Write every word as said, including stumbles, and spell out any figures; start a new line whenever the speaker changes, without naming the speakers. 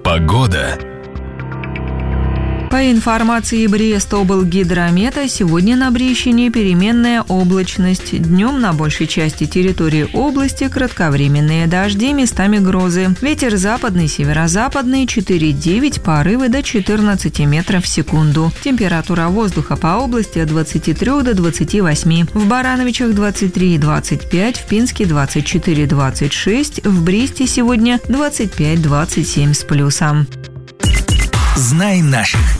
Погода.
По информации Брест-облгидромета, сегодня на Брещине переменная облачность. Днем на большей части территории области кратковременные дожди, местами грозы. Ветер западный, северо-западный четыре-девять, порывы до четырнадцати метров в секунду. Температура воздуха по области от двадцати трёх до двадцати восьми. В Барановичах двадцать три и двадцать пять, в Пинске двадцать четыре - двадцать шесть, в Бресте сегодня двадцать пять - двадцать семь с плюсом.
Знай наших.